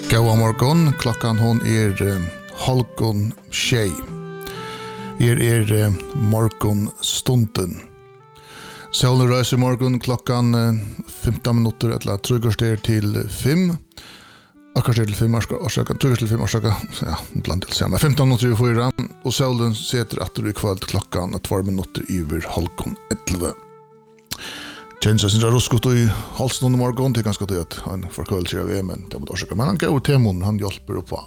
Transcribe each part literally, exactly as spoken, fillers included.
God morgon, klockan hon är uh, halvgång tjej. Er är uh, morgonstunden. Solen röser morgon klockan uh, femton minuter eller tryggaster till fem. Akkurat till fem årsaka, tryggaster till fem årsaka. Ja, bland till samma. femton minuter i fyra och solen sätter att det är kväll klockan två minuter över halvgång elva. Känns det inte ruskigt i halsen under morgon till ganska det att han förkölser av men det var orsaka. Men han går till mun, han hjälper upp på.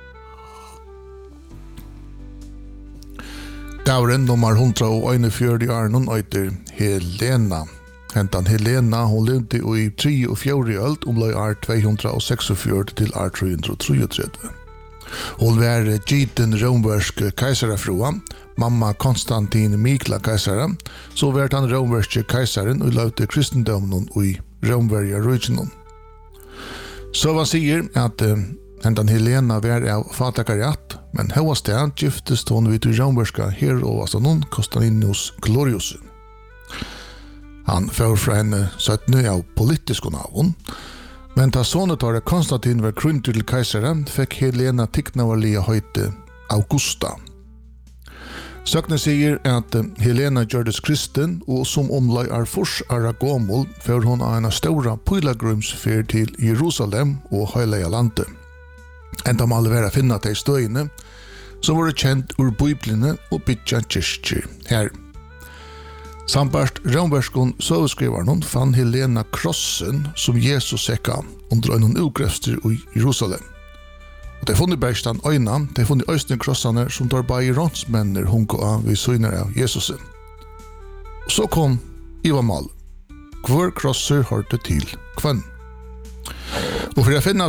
Dauren nummer hundrafyrtio Arnon heter Helena. Hentan Helena, hon levde i tre och fjorton öld om loj år tvåhundrasextiofyra till år trehundratrettiotrettio. Hon var giten romersk kejsarafrua, mamma Konstantin Mikla kejsare, så var han romerske kejsaren och levde kristendomen i romverja regionen. Så man säger att uh, hentan Helena var av fatakariat, men hovastan giftes hon vid romerska herovastanon Konstantinus Glorius. Han får från henne sötne av politiska navn, men ta sonet av Konstantin var krönt till kejsare fick Helena ticknavarliga höjte Augusta. Sökne säger att Helena gjordes kristen och som omlaj är fors är gammal för hon har en stora pilgrimsfärd till Jerusalem och hela landet. Ända man aldrig finna till stöjne så var det känt ur Bibeln och bytja kyrkor här. Sampast romerskon sövskrivaren fann Helena krossen som Jesus säkka under en ugräfster i Jerusalem. Och det fann i bergstan öjna, det fann i östning krossarna som tar bara i rånsmänner hunko av vid syner av Jesus. Och så kom Iva Mal. Kvar krosser hörde till kvann. Och för att finna